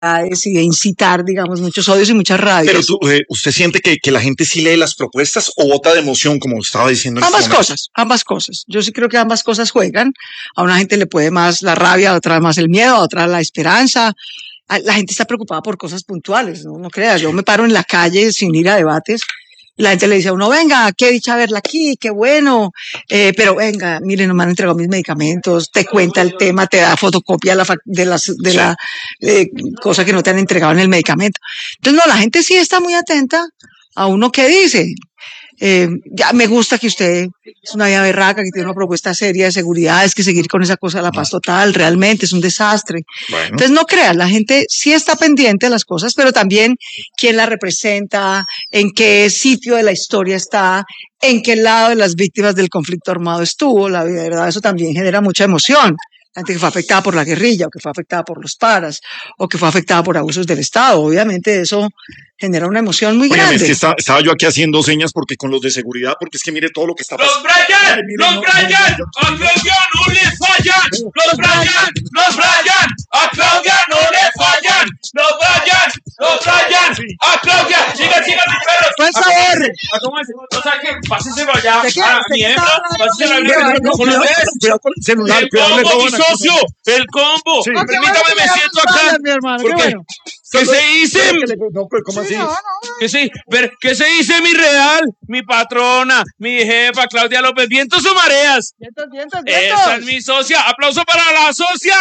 y de incitar, digamos, muchos odios y muchas rabias. Pero ¿usted siente que la gente sí lee las propuestas o vota de emoción, como estaba diciendo? Ambas cosas. Yo sí creo que ambas cosas juegan. A una gente le puede más la rabia, a otra más el miedo, a otra la esperanza. La gente está preocupada por cosas puntuales, no creas. Yo me paro en la calle sin ir a debates. La gente le dice a uno, venga, qué dicha verla aquí, qué bueno, pero venga, mire, no me han entregado mis medicamentos, te cuenta el tema, te da fotocopia de la cosa que no te han entregado en el medicamento. Entonces, no, la gente sí está muy atenta a uno que dice. Ya me gusta que usted es una vieja berraca, que tiene una propuesta seria de seguridad, es que seguir con esa cosa de la paz total realmente es un desastre. Bueno. Entonces no creas, la gente sí está pendiente de las cosas, pero también quién la representa, en qué sitio de la historia está, en qué lado de las víctimas del conflicto armado estuvo. La verdad, eso también genera mucha emoción. Gente que fue afectada por la guerrilla, o que fue afectada por los paras, o que fue afectada por abusos del Estado. Obviamente eso genera una emoción muy grande. Es que estaba yo aquí haciendo señas porque con los de seguridad, porque es que mire todo lo que está pasando. ¡Los Bryan! ¡Los Bryan! ¡A Claudia no le fallan! ¡Los Bryan! ¡Los Bryan! ¡A Claudia no le fallan! ¡Los Bryan! ¡Los Bryan! ¡A Claudia! ¡Sigan, mi perro! ¡Por favor! ¿Cómo es? O sea, que páseselo allá a mi hembra, páseselo a mi Cuidado con el celular, cuidado, le roban. Socio, el combo. Sí. Permítame, me siento acá. Mi hermano, porque bueno. ¿qué se dice? No, pero ¿cómo así? ¿Qué se dice mi real, mi patrona, mi jefa, Claudia López? ¿Vientos o mareas? Vientos. Esa es mi socia. ¡Aplauso para la socia!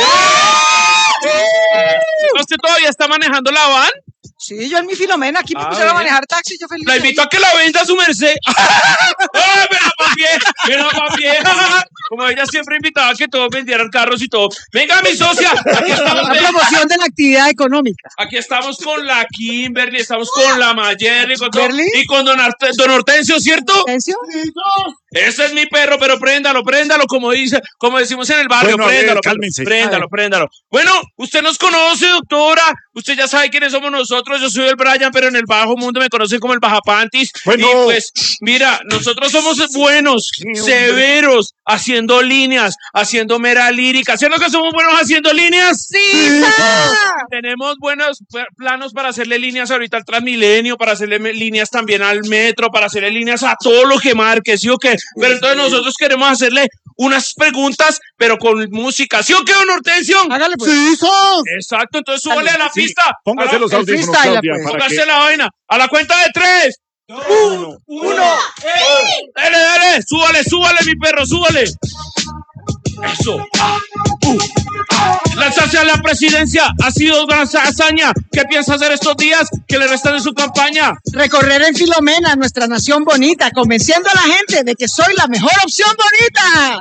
¿Usted todavía está manejando la van? Sí, yo en mi Filomena aquí me pusieron a manejar taxi, yo feliz. La invito a que la venda a su merced. ¡Mira, papi! Como ella siempre invitaba a que todos vendieran carros y todo. Venga, mi socia. Aquí estamos. La promoción de la actividad económica. Aquí estamos con la Kimberly, estamos con la Mayerly, y con don Hortensio, ¿cierto? ¿Hortensio? Ese es mi perro, pero préndalo, como decimos en el barrio, bueno, préndalo, cálmense. Préndalo. Bueno, usted nos conoce, doctora, usted ya sabe quiénes somos nosotros, yo soy el Bryan, pero en el bajo mundo me conocen como el Bajapantis. Bueno. Y pues, mira, nosotros somos buenos, severos, haciendo líneas, haciendo mera lírica. ¿Cierto que somos buenos haciendo líneas? ¡Sí! Tenemos buenos planos para hacerle líneas ahorita al Transmilenio, para hacerle líneas también al metro, para hacerle líneas a todo lo que marque, ¿sí o qué? Pero entonces nosotros queremos hacerle unas preguntas, pero con música. ¿Sí o qué, don Hortensio? Hágale, pues. Sí, son. Exacto, entonces súbale a la pista. Póngase los audífonos, Claudia. Póngase la vaina. A la cuenta de 3, 2, 1. Dale. Súbale, mi perro, súbale. Eso. Lanzarse a la presidencia ha sido gran hazaña. ¿Qué piensa hacer estos días que le restan de su campaña? Recorrer en Filomena, nuestra nación bonita, convenciendo a la gente de que soy la mejor opción bonita.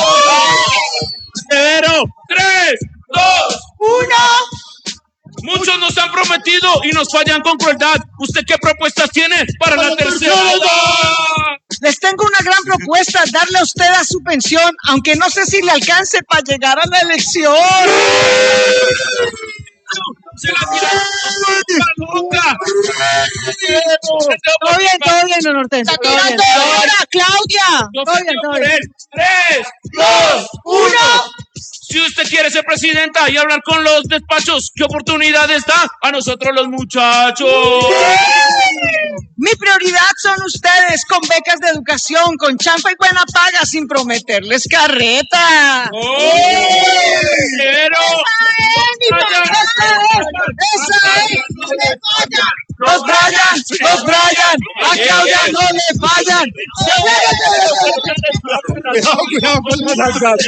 Severo. 3, 2, 1. Muchos nos han prometido y nos fallan con crueldad. ¿Usted qué propuestas tiene para la tercera edad? Les tengo una gran propuesta, darle a usted a su pensión, aunque no sé si le alcance para llegar a la elección. ¡Se la tiraron loca! Todo bien, don Hortensio. Todo bien. ¡Ahora, Claudia! Todo bien. 3, 2, 1. Si usted quiere ser presidenta y hablar con los despachos, ¿qué oportunidades da a nosotros los muchachos? Mi prioridad son ustedes, con becas de educación, con champa y buena paga, sin prometerles carreta. ¡Pero! ¡Esa es! ¡Los Bryan! ¡A Claudia no le fallan! Cuidado con las algas.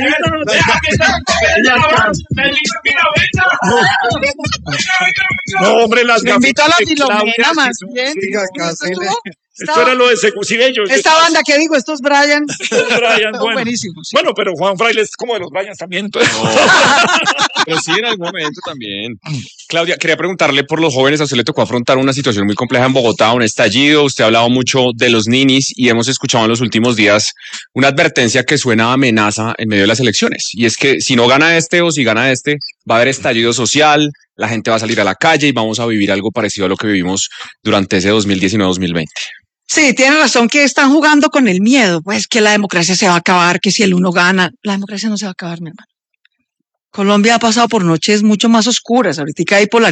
No, hombre, las Me invito a la Filomena, más bien. Esto era lo de Secusibello. Esta banda que digo, estos Bryan. Bueno. Buenísimos. Sí. Bueno, pero Juan Fraile es como de los Bryans también. No, pero sí, en algún momento también. Claudia, quería preguntarle por los jóvenes. A usted le tocó afrontar una situación muy compleja en Bogotá, un estallido. Usted ha hablado mucho de los ninis y hemos escuchado en los últimos días una advertencia que suena a amenaza en medio de las elecciones. Y es que si no gana este o si gana este, va a haber estallido social, la gente va a salir a la calle y vamos a vivir algo parecido a lo que vivimos durante ese 2019-2020. Sí, tiene razón que están jugando con el miedo, pues que la democracia se va a acabar, que si el uno gana, la democracia no se va a acabar, mi hermano. Colombia ha pasado por noches mucho más oscuras. Ahorita hay